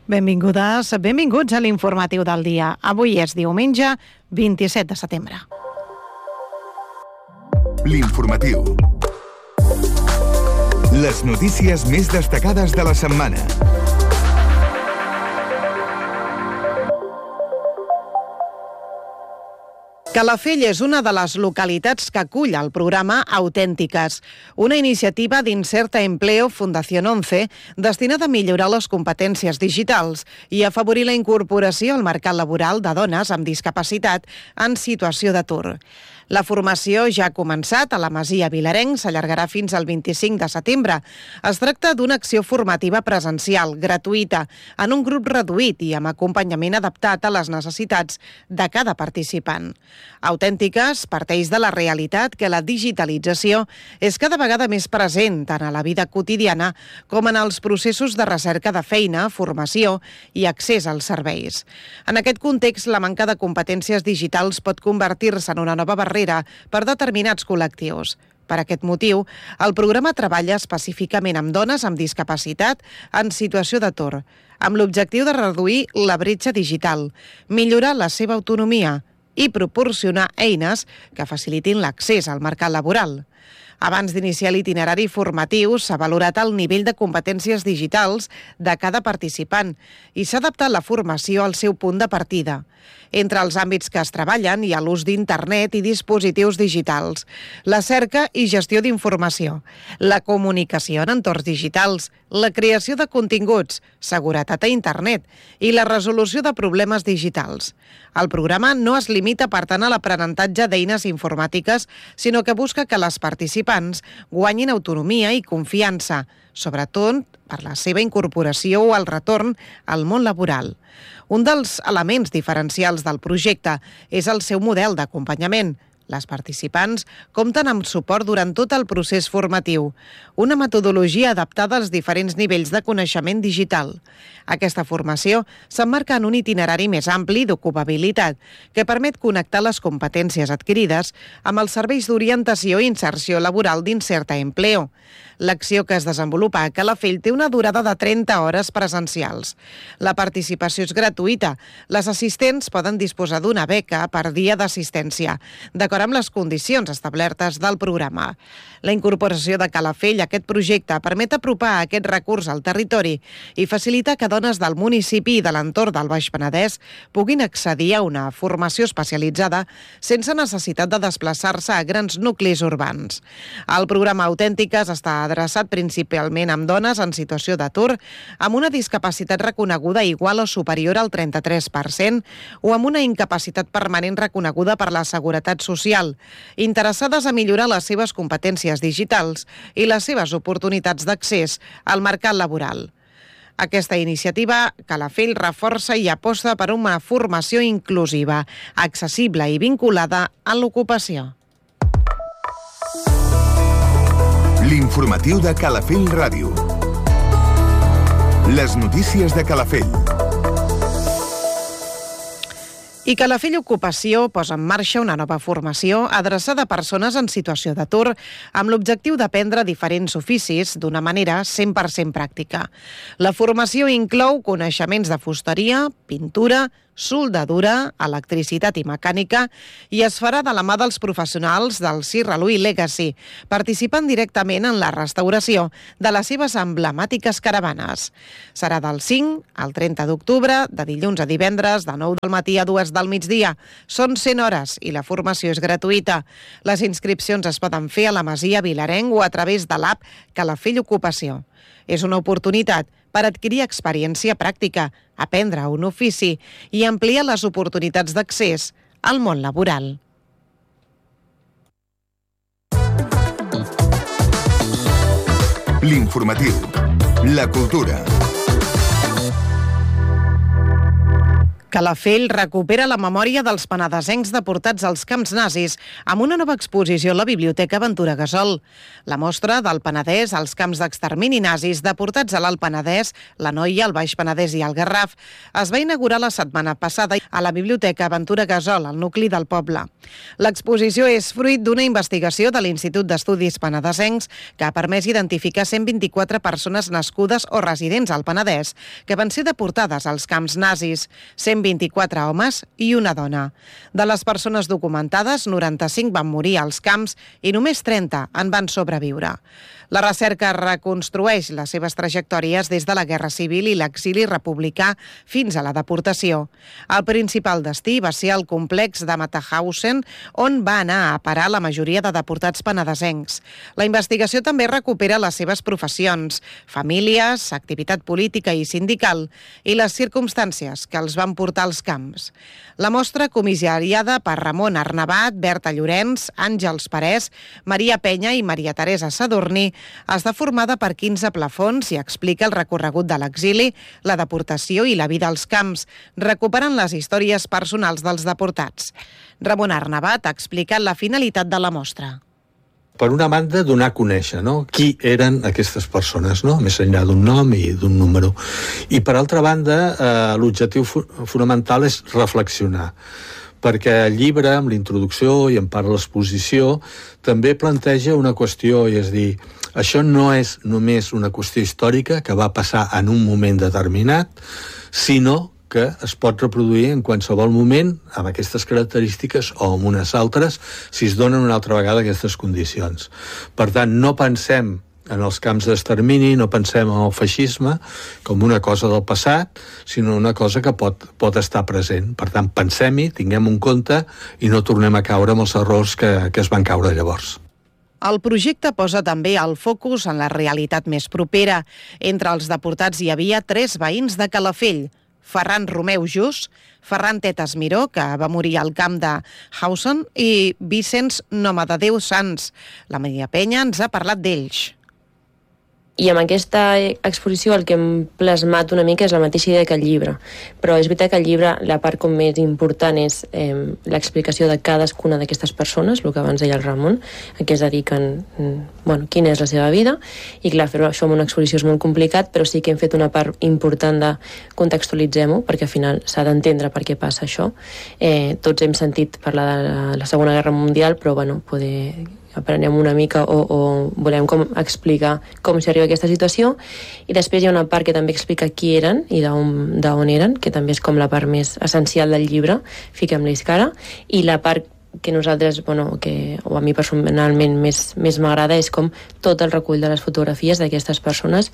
Benvingudes, benvinguts a l'informatiu del dia. Avui és diumenge 27 de setembre. L'informatiu. Les notícies més destacades de la setmana. Calafell és una de les localitats que acull el programa Autèntiques, una iniciativa d'Inserta Empleo Fundación 11 destinada a millorar les competències digitals i afavorir la incorporació al mercat laboral de dones amb discapacitat en situació d'atur. La formació ja ha començat a la Masia Vilarenc, s'allargarà fins al 25 de setembre. Es tracta d'una acció formativa presencial, gratuïta, en un grup reduït i amb acompanyament adaptat a les necessitats de cada participant. Autèntiques parteix de la realitat que la digitalització és cada vegada més present tant a la vida quotidiana com en els processos de recerca de feina, formació i accés als serveis. En aquest context, la manca de competències digitals pot convertir-se en una nova barrera per determinats col·lectius. Per aquest motiu, el programa treballa específicament amb dones amb discapacitat en situació d'atur, amb l'objectiu de reduir la bretxa digital, millorar la seva autonomia i proporcionar eines que facilitin l'accés al mercat laboral. Abans d'iniciar l'itinerari formatiu, s'ha valorat el nivell de competències digitals de cada participant i s'ha adaptat la formació al seu punt de partida. Entre els àmbits que es treballen hi ha l'ús d'internet i dispositius digitals, la cerca i gestió d'informació, la comunicació en entorns digitals, la creació de continguts, seguretat a internet i la resolució de problemes digitals. El programa no es limita, per tant, a l'aprenentatge d'eines informàtiques, sinó que busca que les participants guanyin autonomia i confiança, sobretot per la seva incorporació o el retorn al món laboral. Un dels elements diferencials del projecte és el seu model d'acompanyament. Les participants compten amb suport durant tot el procés formatiu, una metodologia adaptada als diferents nivells de coneixement digital. Aquesta formació s'emmarca en un itinerari més ampli d'ocupabilitat que permet connectar les competències adquirides amb els serveis d'orientació i inserció laboral d'Inserta Empleo. L'acció que es desenvolupa a Calafell té una durada de 30 hores presencials. La participació és gratuïta. Les assistents poden disposar d'una beca per dia d'assistència, d'acord amb les condicions establertes del programa. La incorporació de Calafell a aquest projecte permet apropar aquest recurs al territori i facilitar que dones del municipi i de l'entorn del Baix Penedès puguin accedir a una formació especialitzada sense necessitat de desplaçar-se a grans nuclis urbans. El programa Autèntiques està adreçat principalment amb dones en situació d'atur, amb una discapacitat reconeguda igual o superior al 33% o amb una incapacitat permanent reconeguda per la Seguretat Social, interessades a millorar les seves competències digitals i les seves oportunitats d'accés al mercat laboral. Aquesta iniciativa, Calafell reforça i aposta per una formació inclusiva, accessible i vinculada a l'ocupació. L'informatiu de Calafell Ràdio. Les notícies de Calafell. I Calafell Ocupació posa en marxa una nova formació adreçada a persones en situació d'atur amb l'objectiu d'aprendre diferents oficis d'una manera 100% pràctica. La formació inclou coneixements de fusteria, pintura, soldadura, electricitat i mecànica i es farà de la mà dels professionals del Sir Louis Legacy, participant directament en la restauració de les seves emblemàtiques caravanes. Serà del 5 al 30 d'octubre, de dilluns a divendres, de 9 del matí a 2 del migdia. Són 100 hores i la formació és gratuïta. Les inscripcions es poden fer a la Masia Vilarenc o a través de l'app Calafell Ocupació. És una oportunitat per adquirir experiència pràctica, aprendre un ofici i ampliar les oportunitats d'accés al món laboral. L'informatiu. La cultura. Calafell recupera la memòria dels penedesencs deportats als camps nazis amb una nova exposició a la Biblioteca Ventura Gasol. La mostra del Penedès als camps d'extermini nazis deportats a l'Alt Penedès, la Noia, el Baix Penedès i el Garraf es va inaugurar la setmana passada a la Biblioteca Ventura Gasol, al nucli del poble. L'exposició és fruit d'una investigació de l'Institut d'Estudis Penedesencs que ha permès identificar 124 persones nascudes o residents al Penedès que van ser deportades als camps nazis, 124 homes i una dona. De les persones documentades, 95 van morir als camps i només 30 en van sobreviure. La recerca reconstrueix les seves trajectòries des de la Guerra Civil i l'exili republicà fins a la deportació. El principal destí va ser el complex de Mauthausen, on va anar a parar la majoria de deportats penedesencs. La investigació també recupera les seves professions, famílies, activitat política i sindical i les circumstàncies que els van portar als camps. La mostra, comissariada per Ramon Arnabat, Berta Llorenç, Àngels Parés, Maria Penya i Maria Teresa Sadurní, està formada per 15 plafons i explica el recorregut de l'exili, la deportació i la vida als camps, recuperant les històries personals dels deportats. Ramon Arnabat ha explicat la finalitat de la mostra. Per una banda, donar a conèixer, no?, qui eren aquestes persones, no?, més enllà d'un nom i d'un número. I per altra banda, l'objectiu fonamental és reflexionar, perquè el llibre, amb la introducció i en part l'exposició, també planteja una qüestió, i és dir, això no és només una qüestió històrica que va passar en un moment determinat, sinó que es pot reproduir en qualsevol moment amb aquestes característiques o amb unes altres si es donen una altra vegada aquestes condicions. Per tant, no pensem en els camps d'extermini, no pensem en el feixisme com una cosa del passat, sinó una cosa que pot estar present. Per tant, pensem-hi, tinguem un compte i no tornem a caure amb els errors que es van caure llavors. El projecte posa també el focus en la realitat més propera. Entre els deportats hi havia 3 veïns de Calafell: Ferran Romeu Just, Ferran Tetas Miró, que va morir al camp de Hausen, i Vicenç Nomadedeu Sans. La Maria Penya ens ha parlat d'ells. I amb aquesta exposició el que hem plasmat una mica és la mateixa idea que el llibre. Però és veritat que el llibre, la part com més important és l'explicació de cadascuna d'aquestes persones, el que abans deia el Ramon, a què es dediquen, quina és la seva vida. I clar, fer això amb una exposició és molt complicat, però sí que hem fet una part important de contextualitzem-ho, perquè al final s'ha d'entendre per què passa això. Tots hem sentit parlar de la Segona Guerra Mundial, però poder aprenem una mica o volem explicar com s'arriba a aquesta situació, i després hi ha una part que també explica qui eren i d'on eren, que també és com la part més essencial del llibre, fiquem-li cara, i la part que nosaltres, o a mi personalment més m'agrada, és com tot el recull de les fotografies d'aquestes persones.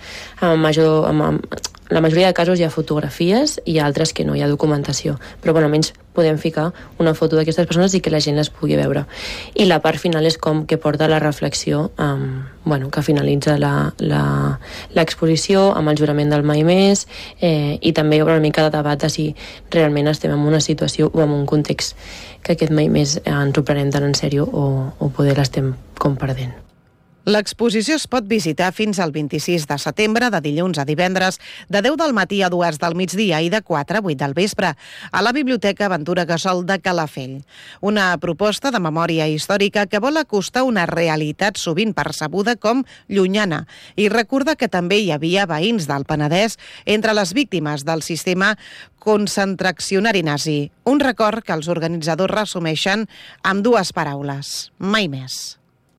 La majoria de casos hi ha fotografies i altres que no hi ha documentació, però almenys podem ficar una foto d'aquestes persones i que la gent les pugui veure. I la part final és com que porta la reflexió que finalitza l'exposició amb el jurament del mai més, i també hi haurà una mica de debat de si realment estem en una situació o en un context que aquest mai més ens ho prenem tan en sèrio o poder l'estem com perdent. L'exposició es pot visitar fins al 26 de setembre, de dilluns a divendres, de 10 del matí a 2 del migdia i de 4 a 8 del vespre, a la Biblioteca Ventura Gasol de Calafell. Una proposta de memòria històrica que vol acostar una realitat sovint percebuda com llunyana i recorda que també hi havia veïns del Penedès entre les víctimes del sistema concentracionari nazi. Un record que els organitzadors resumeixen amb 2 paraules: mai més.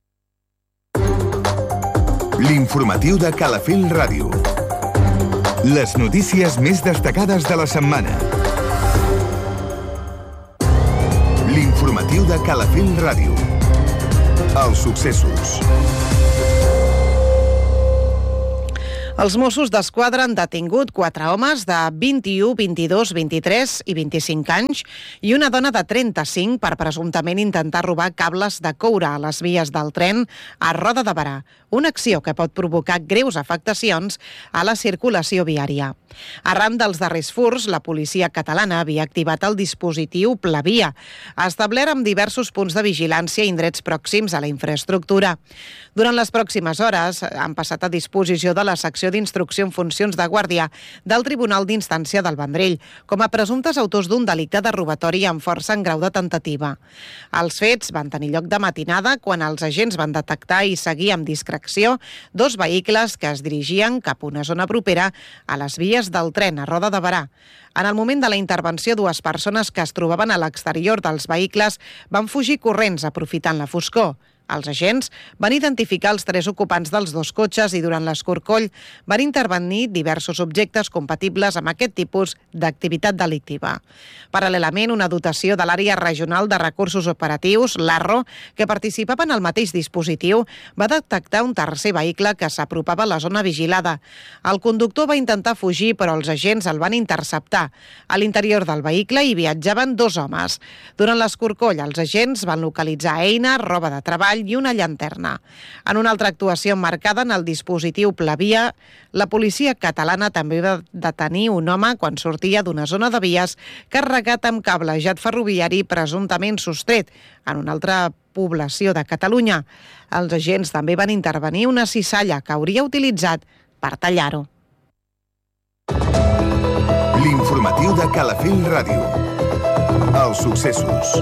L'informatiu de Calafell Ràdio. Les notícies més destacades de la setmana. L'informatiu de Calafell Ràdio. Els successos. Els Mossos d'Esquadra han detingut 4 homes de 21, 22, 23 i 25 anys i una dona de 35 per presumptament intentar robar cables de coure a les vies del tren a Roda de Berà, una acció que pot provocar greus afectacions a la circulació viària. Arran dels darrers furts, la policia catalana havia activat el dispositiu Pla Via, establert amb diversos punts de vigilància i indrets pròxims a la infraestructura. Durant les pròximes hores han passat a disposició de la secció d'instrucció en funcions de guàrdia del Tribunal d'Instància del Vendrell com a presumptes autors d'un delicte de robatori amb força en grau de tentativa. Els fets van tenir lloc de matinada quan els agents van detectar i seguir amb discreció 2 vehicles que es dirigien cap a una zona propera a les vies del tren a Roda de Berà. En el moment de la intervenció, 2 persones que es trobaven a l'exterior dels vehicles van fugir corrents aprofitant la foscor. Els agents van identificar els 3 ocupants dels 2 cotxes i durant l'escorcoll van intervenir diversos objectes compatibles amb aquest tipus d'activitat delictiva. Paral·lelament, una dotació de l'Àrea Regional de Recursos Operatius, l'ARRO, que participava en el mateix dispositiu, va detectar un tercer vehicle que s'apropava a la zona vigilada. El conductor va intentar fugir, però els agents el van interceptar. A l'interior del vehicle hi viatjaven 2 homes. Durant l'escorcoll, els agents van localitzar eines, roba de treball i una llanterna. En una altra actuació emmarcada en el dispositiu Plavia, la policia catalana també va detenir un home quan sortia d'una zona de vies carregat amb cablejat ferroviari presumptament sostret en una altra població de Catalunya. Els agents també van intervenir una cissalla que hauria utilitzat per tallar-ho. L'informatiu de Calafell Ràdio. Els successos.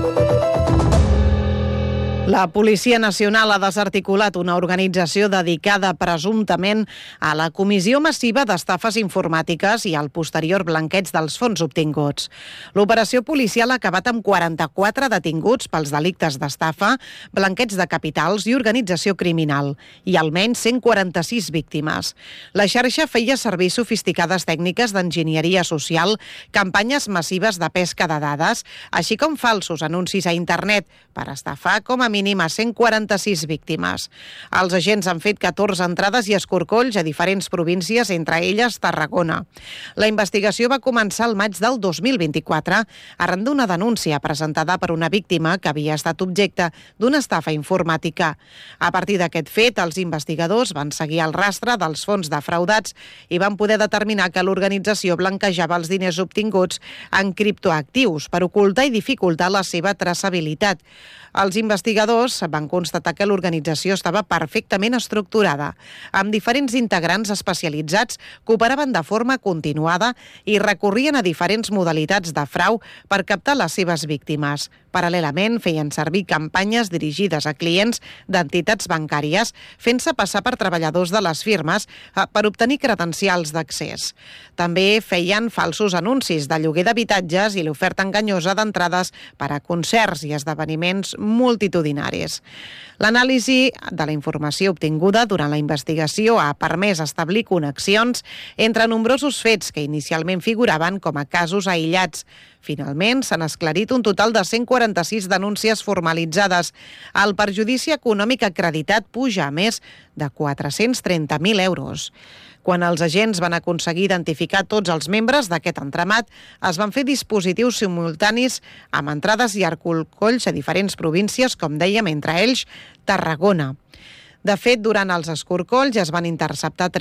La Policia Nacional ha desarticulat una organització dedicada presumptament a la comissió massiva d'estafes informàtiques i al posterior blanqueig dels fons obtinguts. L'operació policial ha acabat amb 44 detinguts pels delictes d'estafa, blanqueig de capitals i organització criminal, i almenys 146 víctimes. La xarxa feia servir sofisticades tècniques d'enginyeria social, campanyes massives de pesca de dades, així com falsos anuncis a internet per estafar com a mínim a 146 víctimes. Els agents han fet 14 entrades i escorcolls a diferents províncies, entre elles Tarragona. La investigació va començar el maig del 2024 arran d'una denúncia presentada per una víctima que havia estat objecte d'una estafa informàtica. A partir d'aquest fet, els investigadors van seguir el rastre dels fons defraudats i van poder determinar que l'organització blanquejava els diners obtinguts en criptoactius per ocultar i dificultar la seva traçabilitat. Els investigadors van constatar que l'organització estava perfectament estructurada, amb diferents integrants especialitzats que operaven de forma continuada i recorrien a diferents modalitats de frau per captar les seves víctimes. Paral·lelament, feien servir campanyes dirigides a clients d'entitats bancàries, fent-se passar per treballadors de les firmes per obtenir credencials d'accés. També feien falsos anuncis de lloguer d'habitatges i l'oferta enganyosa d'entrades per a concerts i esdeveniments multitudinaris. L'anàlisi de la informació obtinguda durant la investigació ha permès establir connexions entre nombrosos fets que inicialment figuraven com a casos aïllats. Finalment, s'han esclarit un total de 146 denúncies formalitzades. El perjudici econòmic acreditat puja a més de 430.000 euros. Quan els agents van aconseguir identificar tots els membres d'aquest entramat, es van fer dispositius simultanis amb entrades i escorcolls a diferents províncies, com dèiem, entre ells Tarragona. De fet, durant els escorcolls es van interceptar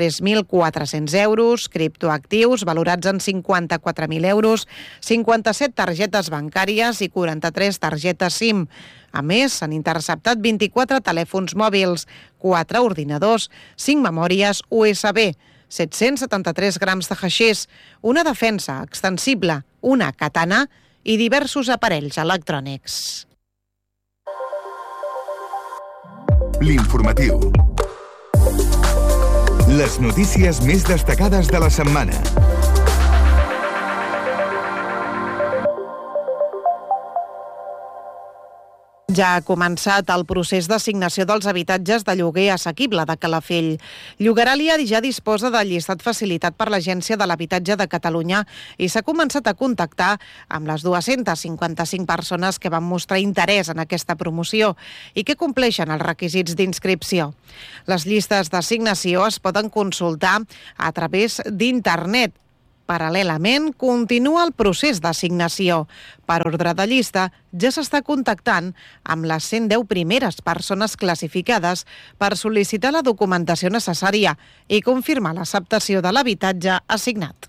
3.400 euros, criptoactius valorats en 54.000 euros, 57 targetes bancàries i 43 targetes SIM. A més, s'han interceptat 24 telèfons mòbils, 4 ordinadors, 5 memòries USB, 773 grams de haixís, una defensa extensible, una katana i diversos aparells electrònics. L'informatiu. Les notícies més destacades de la setmana. Ja ha començat el procés d'assignació dels habitatges de lloguer assequible de Calafell. Llogaràlia ja disposa del llistat facilitat per l'Agència de l'Habitatge de Catalunya i s'ha començat a contactar amb les 255 persones que van mostrar interès en aquesta promoció i que compleixen els requisits d'inscripció. Les llistes d'assignació es poden consultar a través d'internet. Paral·lelament, continua el procés d'assignació. Per ordre de llista, ja s'està contactant amb les 110 primeres persones classificades per sol·licitar la documentació necessària i confirmar l'acceptació de l'habitatge assignat.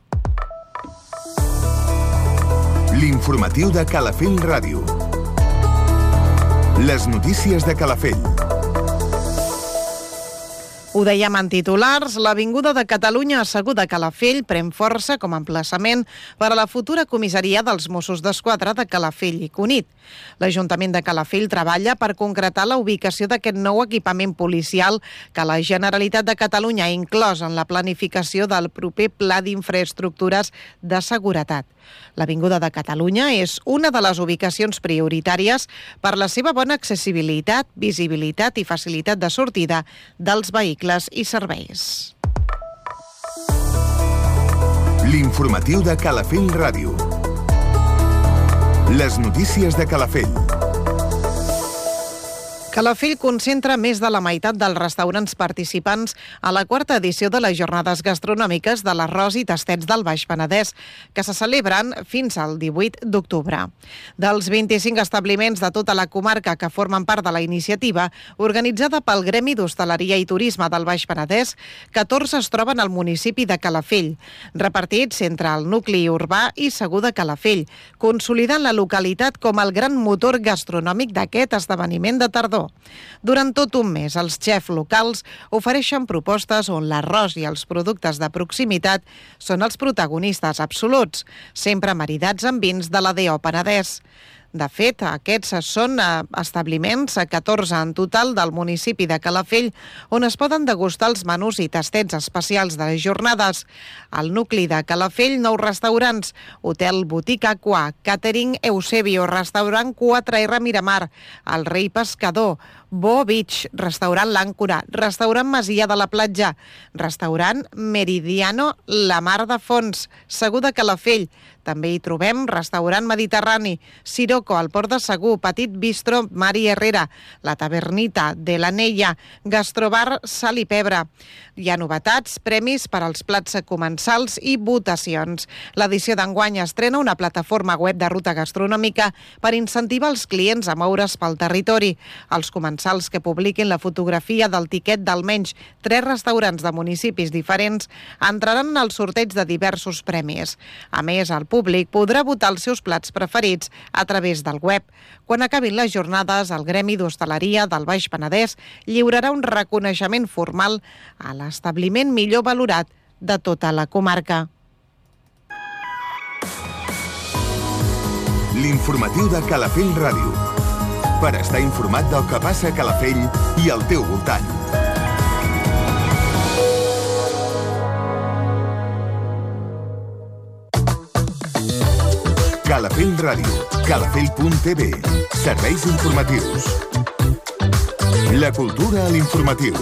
L'informatiu de Calafell Ràdio. Les notícies de Calafell. Ho dèiem en titulars, l'Avinguda de Catalunya asseguda a Calafell pren força com a emplaçament per a la futura comissaria dels Mossos d'Esquadra de Calafell i Cunit. L'Ajuntament de Calafell treballa per concretar la ubicació d'aquest nou equipament policial que la Generalitat de Catalunya ha inclòs en la planificació del proper Pla d'Infraestructures de Seguretat. L'Avinguda de Catalunya és una de les ubicacions prioritàries per la seva bona accessibilitat, visibilitat i facilitat de sortida dels vehicles i serveis. L'informatiu de Calafell Ràdio. Les notícies de Calafell. Calafell concentra més de la meitat dels restaurants participants a la quarta edició de les Jornades Gastronòmiques de l'Arròs i Tastets del Baix Penedès, que se celebren fins al 18 d'octubre. Dels 25 establiments de tota la comarca que formen part de la iniciativa, organitzada pel Gremi d'Hostaleria i Turisme del Baix Penedès, 14 es troben al municipi de Calafell, repartits entre el nucli urbà i Segur de Calafell, consolidant la localitat com el gran motor gastronòmic d'aquest esdeveniment de tardor. Durant tot un mes, els xefs locals ofereixen propostes on l'arròs i els productes de proximitat són els protagonistes absoluts, sempre maridats amb vins de la DO Penedès. De fet, aquests són establiments, 14 en total del municipi de Calafell, on es poden degustar els menús i tastets especials de les jornades. Al nucli de Calafell, 9 restaurants: Hotel Botica Aquà, Catering Eusebio, Restaurant 4R Miramar, El Rei Pescador, Bo Beach, Restaurant L'Àncora, Restaurant Masia de la Platja, Restaurant Meridiano La Mar de Fons, Segur de Calafell. També hi trobem Restaurant Mediterrani, Siroco, al Port de Segur, Petit Bistro Mari Herrera, La Tavernita de l'Anella, Gastrobar Sal i Pebre. Hi ha novetats, premis per als plats comensals i votacions. L'edició d'enguany estrena una plataforma web de ruta gastronòmica per incentivar els clients a moure's pel territori. Els comensals que publiquin la fotografia del tiquet d'almenys 3 restaurants de municipis diferents entraran en el sorteig de diversos premis. A més, el públic podrà votar els seus plats preferits a través del web. Quan acabin les jornades, el Gremi d'Hostaleria del Baix Penedès lliurarà un reconeixement formal a l'establiment millor valorat de tota la comarca. L'informatiu de Calafell Ràdio. Per estar informat del que passa a Calafell i al teu voltant. Calafell Ràdio, calafell.tv, serveis informatius. La cultura a l'informatiu.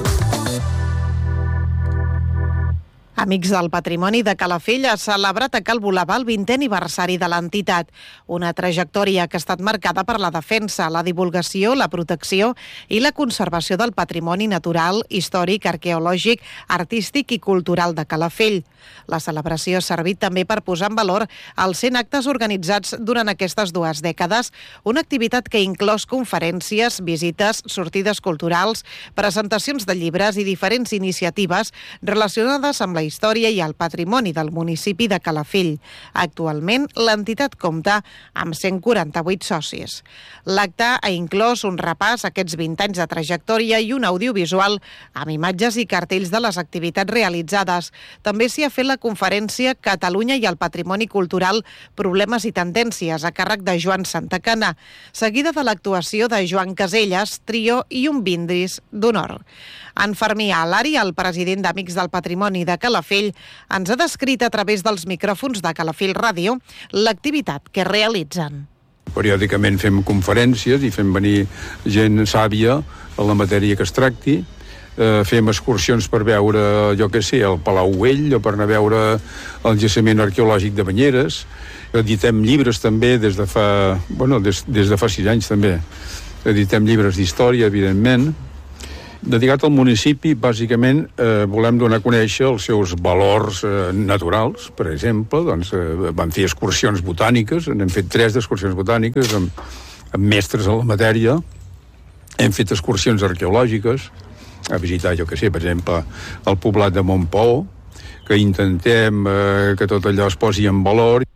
Amics del Patrimoni de Calafell ha celebrat a Cal Volabà el 20è aniversari de l'entitat, una trajectòria que ha estat marcada per la defensa, la divulgació, la protecció i la conservació del patrimoni natural, històric, arqueològic, artístic i cultural de Calafell. La celebració ha servit també per posar en valor els 100 actes organitzats durant aquestes 2 dècades, una activitat que ha inclòs conferències, visites, sortides culturals, presentacions de llibres i diferents iniciatives relacionades amb la història i el patrimoni del municipi de Calafell. Actualment, l'entitat compta amb 148 socis. L'acte ha inclòs un repàs a aquests 20 anys de trajectòria i un audiovisual amb imatges i cartells de les activitats realitzades. També s'hi ha fet la conferència Catalunya i el patrimoni cultural, problemes i tendències, a càrrec de Joan Santacana, seguida de l'actuació de Joan Caselles, trio i un brindis d'honor. En Fermí Alari, el president d'Amics del Patrimoni de Calafell, ens ha descrit a través dels micròfons de Calafell Ràdio l'activitat que realitzen. Periòdicament fem conferències i fem venir gent sàvia en la matèria que es tracti. Fem excursions per veure, jo què sé, el Palau Güell o per anar a veure el jaciment arqueològic de Banyeres. Editem llibres també des de fa 6 anys també. Editem llibres d'història, evidentment. Dedicat al municipi, bàsicament, volem donar a conèixer els seus valors naturals. Per exemple, vam fer excursions botàniques, n'hem fet 3 d'excursions botàniques amb mestres en la matèria. Hem fet excursions arqueològiques, a visitar, jo què sé, per exemple, el poblat de Montpou, que intentem que tot allò es posi en valor.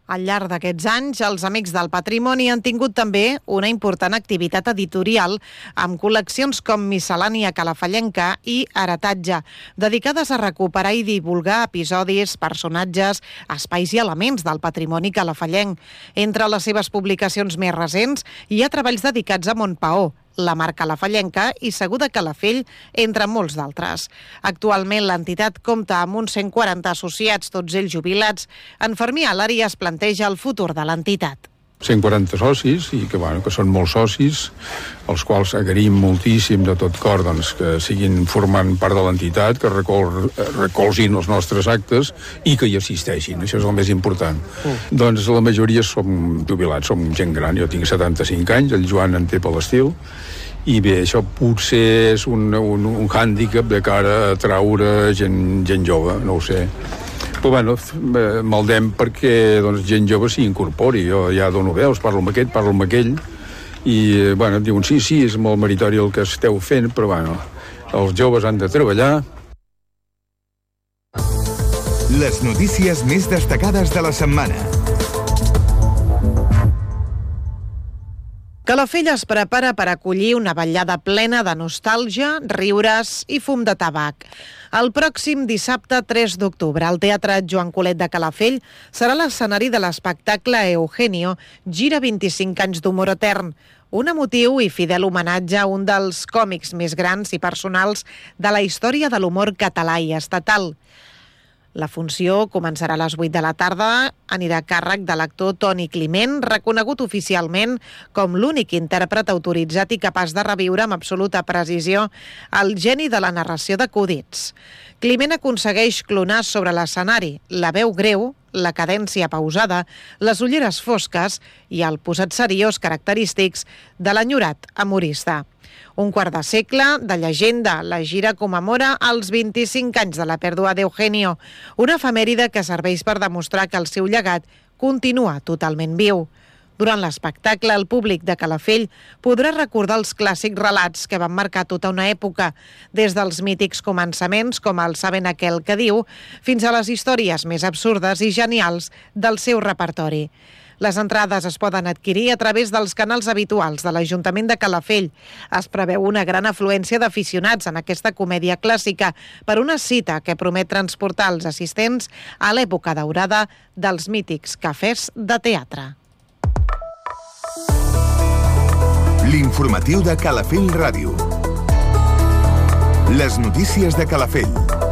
Al llarg d'aquests anys, els Amics del Patrimoni han tingut també una important activitat editorial amb col·leccions com Miscel·lània calafallenca i Heretatge, dedicades a recuperar i divulgar episodis, personatges, espais i elements del patrimoni calafallenc. Entre les seves publicacions més recents hi ha treballs dedicats a Montpaó, la Mar Calafallenca i Segur de Calafell, entre molts d'altres. Actualment l'entitat compta amb uns 140 associats, tots ells jubilats. En Fermí Alari es planteja el futur de l'entitat. 140 socis, i que són molts socis, els quals agraïm moltíssim de tot cor que siguin formant part de l'entitat, que recolzin els nostres actes i que hi assisteixin. Això és el més important. Doncs la majoria som jubilats, som gent gran. Jo tinc 75 anys, el Joan en té per l'estil, i bé, això potser és un hàndicap de cara a atraure gent jove, no ho sé. Però bueno, maldem perquè gent jove s'hi incorpori. Jo ja dono veus, parlo amb aquest, parlo amb aquell, i bueno, em diuen sí, és molt meritori el que esteu fent, però bueno, els joves han de treballar. Les notícies més destacades de la setmana. Calafell es prepara per acollir una vetllada plena de nostàlgia, riures i fum de tabac. El pròxim dissabte 3 d'octubre, el Teatre Joan Colet de Calafell serà l'escenari de l'espectacle Eugenio, gira 25 anys d'humor etern, un emotiu i fidel homenatge a un dels còmics més grans i personals de la història de l'humor català i estatal. La funció començarà a les 8 de la tarda, anirà a càrrec de l'actor Toni Climent, reconegut oficialment com l'únic intèrpret autoritzat i capaç de reviure amb absoluta precisió el geni de la narració d'acudits. Climent aconsegueix clonar sobre l'escenari la veu greu, la cadència pausada, les ulleres fosques i el posat seriós característics de l'enyorat humorista. Un quart de segle de llegenda, la gira commemora els 25 anys de la pèrdua d'Eugenio, una efemèride que serveix per demostrar que el seu llegat continua totalment viu. Durant l'espectacle, el públic de Calafell podrà recordar els clàssics relats que van marcar tota una època, des dels mítics començaments, com el Saben aquel que diu, fins a les històries més absurdes i genials del seu repertori. Les entrades es poden adquirir a través dels canals habituals de l'Ajuntament de Calafell. Es preveu una gran afluència d'aficionats en aquesta comèdia clàssica per una cita que promet transportar els assistents a l'època daurada dels mítics cafès de teatre. L'informatiu de Calafell Ràdio. Les notícies de Calafell.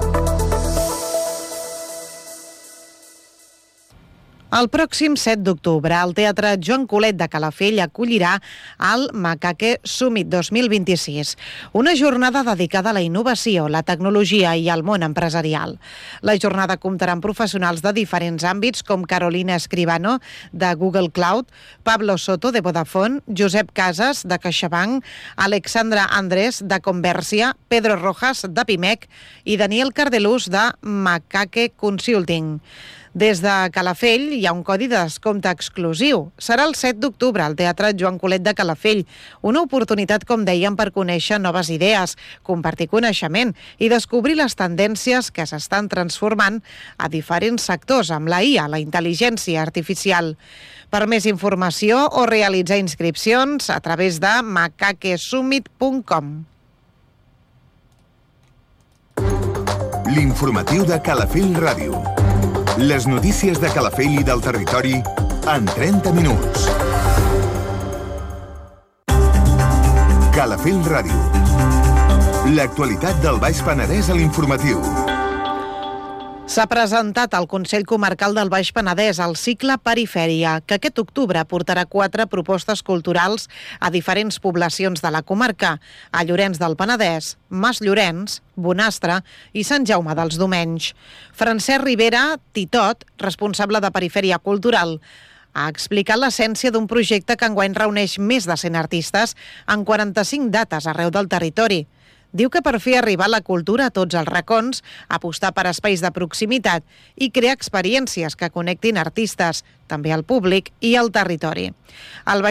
El pròxim 7 d'octubre, el Teatre Joan Colet de Calafell acollirà el Macaque Summit 2026, una jornada dedicada a la innovació, la tecnologia i al món empresarial. La jornada comptarà amb professionals de diferents àmbits com Carolina Escribano, de Google Cloud, Pablo Soto, de Vodafone, Josep Casas, de CaixaBank, Alexandra Andrés, de Conversia, Pedro Rojas, de Pimec i Daniel Cardelús, de Macaque Consulting. Des de Calafell hi ha un codi de descompte exclusiu. Serà el 7 d'octubre al Teatre Joan Colet de Calafell. Una oportunitat, com dèiem, per conèixer noves idees, compartir coneixement i descobrir les tendències que s'estan transformant a diferents sectors amb la IA, la intel·ligència artificial. Per més informació o realitzar inscripcions a través de macaquesummit.com. L'informatiu de Calafell Ràdio. Les notícies de Calafell i del territori en 30 minuts. Calafell Ràdio. L'actualitat del Baix Penedès a l'informatiu. S'ha presentat al Consell Comarcal del Baix Penedès el cicle Perifèria, que aquest octubre portarà 4 propostes culturals a diferents poblacions de la comarca, a Llorenç del Penedès, Mas Llorenç, Bonastre i Sant Jaume dels Domenys. Francesc Rivera, Titot, responsable de Perifèria Cultural, ha explicat l'essència d'un projecte que enguany reuneix més de 100 artistes en 45 dates arreu del territori. Diu que per fer arribar la cultura a tots els racons, apostar per espais de proximitat i crear experiències que connectin artistes, també al públic i al territori. El